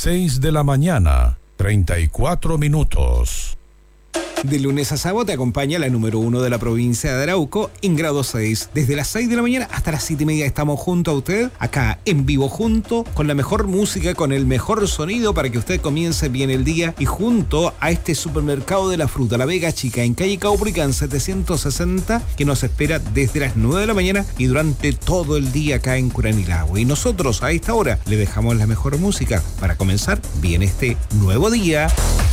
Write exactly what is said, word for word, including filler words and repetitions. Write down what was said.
seis de la mañana, treinta y cuatro minutos. De lunes a sábado te acompaña la número uno de la provincia de Arauco en grado seis. Desde las seis de la mañana hasta las siete y media estamos junto a usted, acá en vivo junto, con la mejor música, con el mejor sonido para que usted comience bien el día y junto a este supermercado de la fruta, La Vega Chica, en calle Caupolicán setecientos sesenta, que nos espera desde las nueve de la mañana y durante todo el día acá en Curanilahue. Y nosotros a esta hora le dejamos la mejor música para comenzar bien este nuevo día.